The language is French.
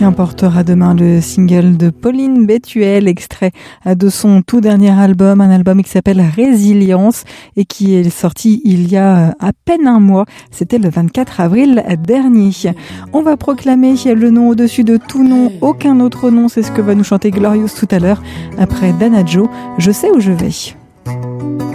emportera demain le single de Pauline Bétuel, extrait de son tout dernier album, un album qui s'appelle Résilience et qui est sorti il y a à peine un mois. C'était le 24 avril dernier. On va proclamer le nom au-dessus de tout nom, aucun autre nom, c'est ce que va nous chanter Glorious tout à l'heure. Après Dana Joe, Je sais où je vais.